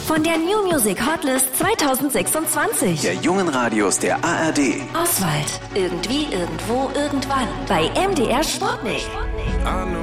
Von der New Music Hotlist 2026. Der jungen Radios der ARD. Oswald. Irgendwie, irgendwo, irgendwann. Bei MDR Sputnik.